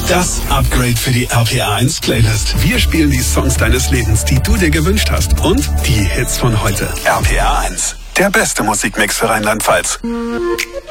Das Upgrade für die RPA 1 Playlist. Wir spielen die Songs deines Lebens, die du dir gewünscht hast. Und die Hits von heute. RPA 1. Der beste Musikmix für Rheinland-Pfalz.